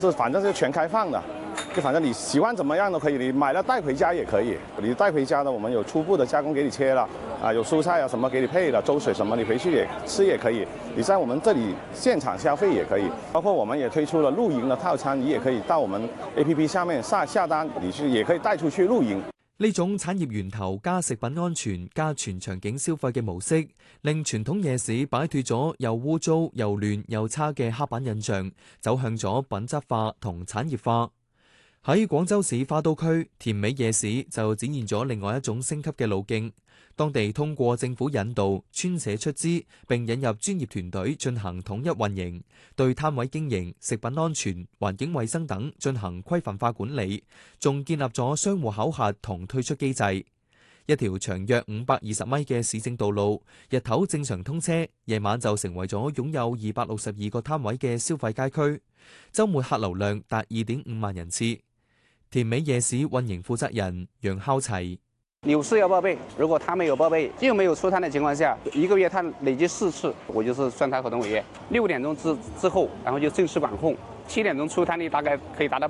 這反正是全開放的，就反正你喜歡怎麼樣都可以，你買了帶回家也可以。你帶回家呢，我們有初步的加工給你切了，有蔬菜啊什麼給你配了，粥水什麼你回去也吃也可以。你在我們這裡現場消費也可以，包括我們也推出了露營的套餐，你也可以到我們 APP 下面下單，你去也可以帶出去露營。 呢種產業源頭加食品安全加全場景消費嘅模式，令傳統夜市擺脫咗又污糟又亂又差嘅刻板印象，走向咗品質化同產業化。喺廣州市花都區田尾夜市就展現咗另外一種升級嘅路徑。當地通過政府引導、村社出資，並引入專業團隊進行統一運營，對攤位經營、食品安全、環境衛生等進行規範化管理，仲建立咗商戶考核同退出機制。一條長約520米嘅市政道路，日頭正常通車，夜晚就成為咗擁有262個攤位嘅消費街區，週末客流量達2.5萬人次。田尾夜市運營負責人楊孝齊。 牛市要報備，如果他沒有報備又沒有出攤的情況下，1個月他累計4次，我就是算他合同違約。6點鐘之後，然後就正式管控。7點鐘出攤率大概可以達到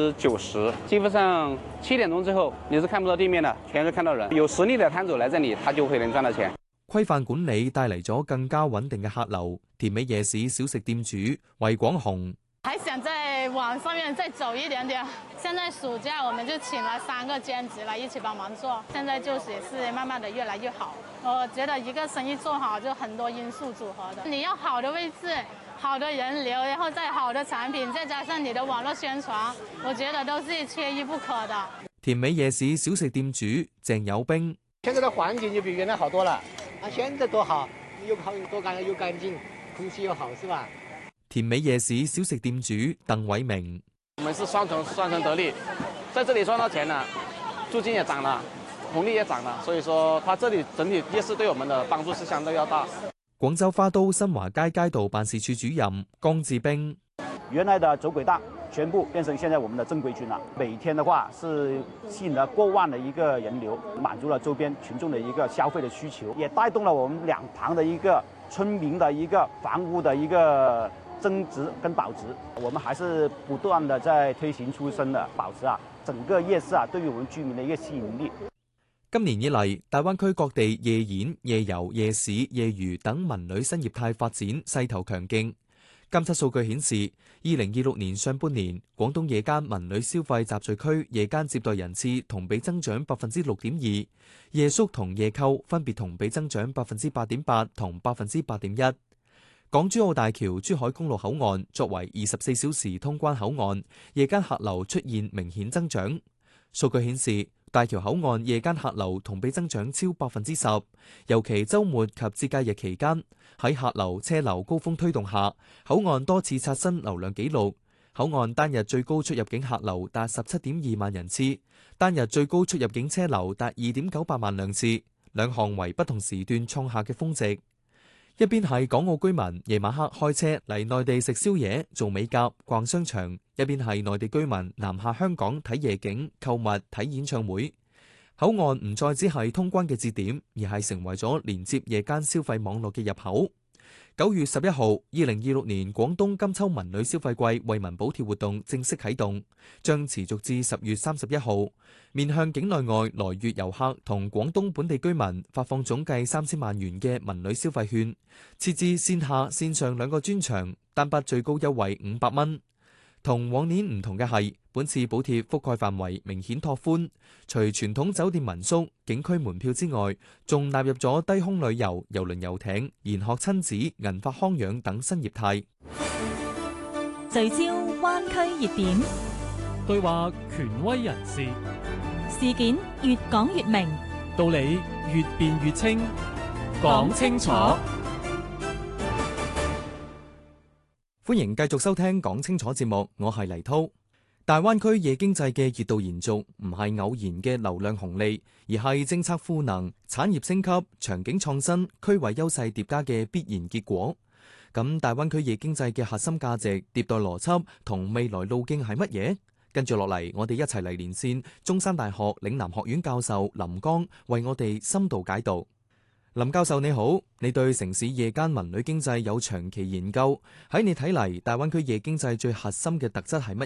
90%，基本上7點鐘之後你是看不到地面的，全是看到人。有實力的攤主來這裡，他就會能賺到錢。 規範管理帶嚟咗更加穩定嘅客流。田尾夜市小食店主魏廣雄。 還想在網上面再走一點點。現在暑假我們就請了3個兼職來一起幫忙做，現在就是也是慢慢的越來越好。我覺得一個生意做好就很多因素組合的，你要好的位置、好的人流，然後再好的產品，再加上你的網絡宣傳，我覺得都是缺一不可的。 田尾夜市小食店主鄭有兵。 現在的環境就比原來好多了，現在多好，又乾淨，空氣又好，是吧？ 田尾夜市小食店主鄧偉明。 我們是雙重得利，在這裡賺到錢了，租金也漲了，紅利也漲了，所以說它這裡整體夜市對我們的幫助是相對要大。 廣州花都新華街街道辦事處主任江志兵。 原來的走軌檔全部變成現在我們的正規軍了，每天的話是吸引了過萬的一個人流，滿足了周邊群眾的一個消費的需求，也帶動了我們兩旁的一個村民的一個房屋的一個增值跟保值。我們還是不斷的在推行出生的保值整個夜市對於我們居民的一個吸引力。 今年以嚟，大灣區各地夜演、夜遊、夜市、夜娛等文旅新業態發展勢頭強勁。監測數據顯示，2026年上半年，廣東夜間文旅消費集聚區夜間接待人次同比增長6.2%，夜宿同夜購分別同比增長8.8%同8.1%。港珠澳大橋珠海公路口岸作為24小時通關口岸，夜間客流出現明顯增長。數據顯示，大橋口岸夜間客流同比增長超10%，尤其週末及節假日期間，喺客流車流高峰推動下，口岸多次刷新流量紀錄。口岸單日最高出入境客流達17.2萬人次，單日最高出入境車流達2.98萬輛次，兩項為不同時段創下嘅峰值。一邊係港澳居民夜晚黑開車嚟內地食宵夜、做美甲、逛商場；一邊係內地居民南下香港睇夜景、購物、睇演唱會。口岸唔再只係通關嘅節點，而係成為咗連接夜間消費網絡嘅入口。9月11號，2026年廣東金秋文旅消費季惠民補貼活動正式啟動，將持續至10月31號。面向境內外來粵遊客同廣東本地居民發放總計3000萬元嘅文旅消費券，設置線下線上2個專場，單筆最高優惠500蚊。同往年唔同嘅係，本次補貼覆蓋範圍明顯拓寬，除傳統酒店民宿、景區門票之外，仲納入咗低空旅遊、郵輪遊艇、研學親子、銀髮康養等新業態。 聚焦灣區熱點， 對話權威人士， 事件越講越明， 道理越辯越清，講清楚。 歡迎繼續收聽講清楚節目，我係黎濤。大灣區夜經濟嘅熱度延續，唔係偶然嘅流量紅利，而係政策賦能、產業升級、場景創新、區位優勢疊加嘅必然結果。咁大灣區夜經濟嘅核心價值、迭代邏輯同未來路徑係乜嘢？跟住落嚟，我哋一齊嚟連線中山大學嶺南學院教授林剛，為我哋深度解讀。 林教授你好，你對城市夜間文旅經濟有長期研究，喺你睇嚟，大灣區夜經濟最核心嘅特質係乜